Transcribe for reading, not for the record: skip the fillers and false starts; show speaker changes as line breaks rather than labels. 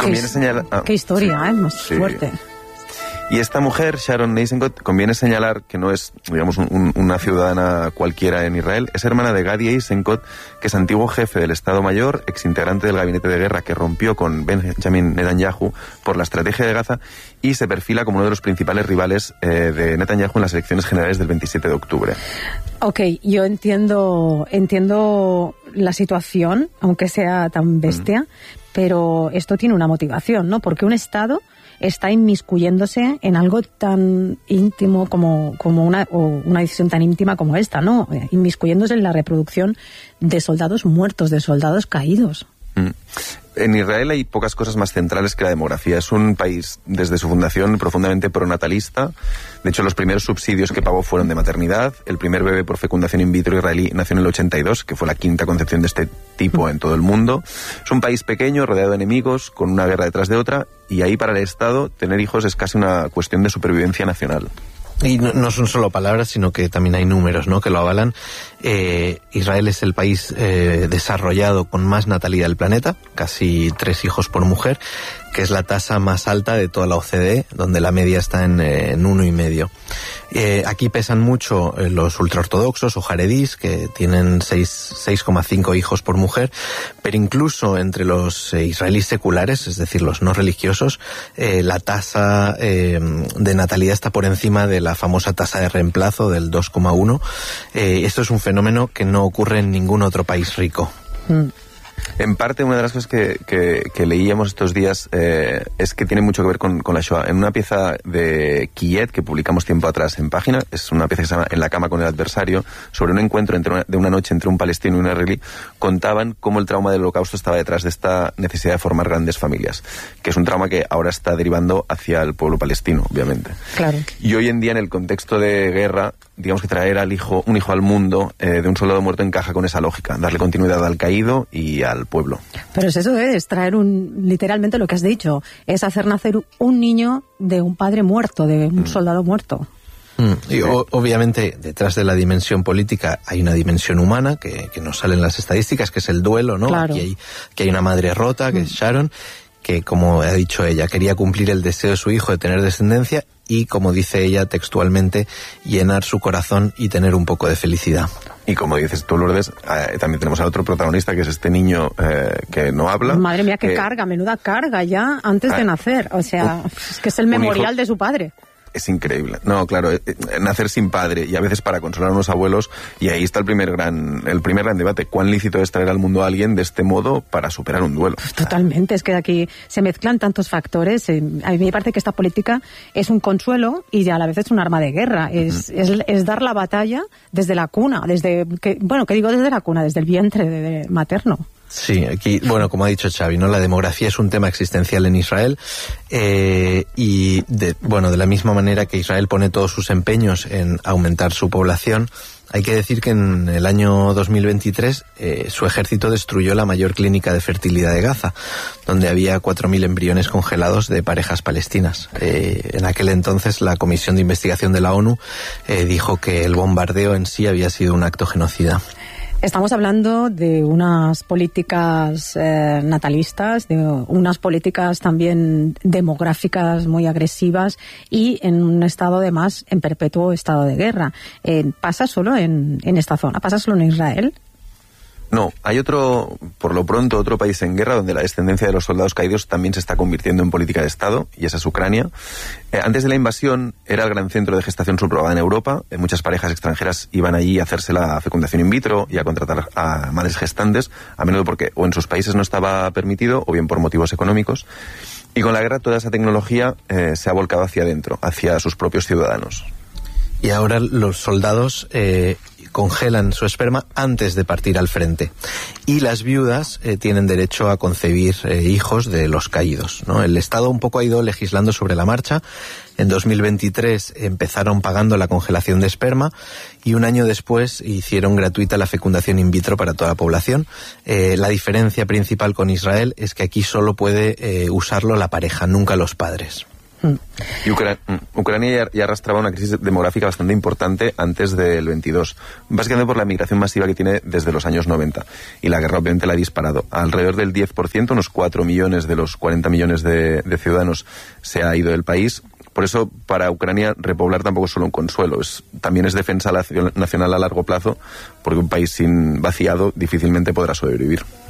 Conviene señalar...
Qué historia, más fuerte.
Y esta mujer, Sharon Eisenkot, conviene señalar que no es, digamos, una ciudadana cualquiera en Israel. Es hermana de Gadi Eisenkot, que es antiguo jefe del Estado Mayor, exintegrante del gabinete de guerra que rompió con Benjamin Netanyahu por la estrategia de Gaza, y se perfila como uno de los principales rivales de Netanyahu en las elecciones generales del 27 de octubre.
Ok, yo entiendo la situación, aunque sea tan bestia, pero esto tiene una motivación, ¿no? Porque un Estado está inmiscuyéndose en algo tan íntimo como una decisión tan íntima como esta, ¿no? Inmiscuyéndose en la reproducción de soldados muertos, de soldados caídos.
En Israel hay pocas cosas más centrales que la demografía. Es un país, desde su fundación, profundamente pronatalista. De hecho, los primeros subsidios que pagó fueron de maternidad. El primer bebé por fecundación in vitro israelí nació en el 82, que fue la quinta concepción de este tipo en todo el mundo. Es un país pequeño, rodeado de enemigos, con una guerra detrás de otra, y ahí para el Estado tener hijos es casi una cuestión de supervivencia nacional.
Y no son solo palabras, sino que también hay números, ¿no?, que lo avalan. Israel es el país desarrollado con más natalidad del planeta, casi 3 hijos por mujer, que es la tasa más alta de toda la OCDE, donde la media está en 1,5. Aquí pesan mucho los ultraortodoxos o jaredís, que tienen 6,5 hijos por mujer, pero incluso entre los israelíes seculares, es decir, los no religiosos, la tasa de natalidad está por encima de la famosa tasa de reemplazo del 2,1. Esto es un fenómeno que no ocurre en ningún otro país rico.
En parte, una de las cosas que leíamos estos días es que tiene mucho que ver con la Shoah. En una pieza de Kiyet, que publicamos tiempo atrás en Página, es una pieza que se llama En la cama con el adversario, sobre un encuentro de una noche entre un palestino y un israelí, contaban cómo el trauma del Holocausto estaba detrás de esta necesidad de formar grandes familias, que es un trauma que ahora está derivando hacia el pueblo palestino, obviamente.
Claro.
Y hoy en día, en el contexto de guerra, digamos que traer un hijo al mundo de un soldado muerto encaja con esa lógica, darle continuidad al caído y al pueblo.
Pero es eso, es traer literalmente lo que has dicho, es hacer nacer un niño de un padre muerto, de un soldado muerto.
Y obviamente detrás de la dimensión política hay una dimensión humana que nos sale en las estadísticas, que es el duelo, ¿no?
Claro.
Aquí hay una madre rota, que es Sharon, que, como ha dicho ella, quería cumplir el deseo de su hijo de tener descendencia y, como dice ella textualmente, llenar su corazón y tener un poco de felicidad.
Y como dices tú, Lourdes, también tenemos a otro protagonista, que es este niño que no habla.
Madre mía, qué carga, menuda carga ya antes de nacer. O sea, es que es el memorial de su padre.
Es increíble. No, claro, nacer sin padre, y a veces para consolar a unos abuelos, y ahí está el primer gran debate. ¿Cuán lícito es traer al mundo a alguien de este modo para superar un duelo?
Totalmente, es que aquí se mezclan tantos factores. A mí me parece que esta política es un consuelo y a la vez es un arma de guerra. Es dar la batalla desde la cuna, desde la cuna, desde el vientre materno.
Sí, aquí, bueno, como ha dicho Xavi, ¿no? La demografía es un tema existencial en Israel, y de la misma manera que Israel pone todos sus empeños en aumentar su población, hay que decir que en el año 2023 su ejército destruyó la mayor clínica de fertilidad de Gaza, donde había 4.000 embriones congelados de parejas palestinas. En aquel entonces la Comisión de Investigación de la ONU dijo que el bombardeo en sí había sido un acto genocida.
Estamos hablando de unas políticas natalistas, de unas políticas también demográficas muy agresivas y en un estado, además, en perpetuo estado de guerra. ¿Pasa solo en esta zona? ¿Pasa solo en Israel?
No, hay por lo pronto, otro país en guerra donde la descendencia de los soldados caídos también se está convirtiendo en política de Estado, y esa es Ucrania. Antes de la invasión era el gran centro de gestación subrogada en Europa. Muchas parejas extranjeras iban allí a hacerse la fecundación in vitro y a contratar a madres gestantes, a menudo porque o en sus países no estaba permitido o bien por motivos económicos. Y con la guerra toda esa tecnología se ha volcado hacia adentro, hacia sus propios ciudadanos.
Y ahora los soldados congelan su esperma antes de partir al frente. Y las viudas tienen derecho a concebir hijos de los caídos, ¿no? El Estado un poco ha ido legislando sobre la marcha. En 2023 empezaron pagando la congelación de esperma y un año después hicieron gratuita la fecundación in vitro para toda la población. La diferencia principal con Israel es que aquí solo puede usarlo la pareja, nunca los padres.
Y Ucrania ya arrastraba una crisis demográfica bastante importante antes del 22, básicamente por la migración masiva que tiene desde los años 90. Y la guerra obviamente la ha disparado. Alrededor del 10%, unos 4 millones de los 40 millones de ciudadanos se ha ido del país. Por eso, para Ucrania, repoblar tampoco es solo un consuelo, también es defensa nacional a largo plazo, porque un país sin vaciado difícilmente podrá sobrevivir.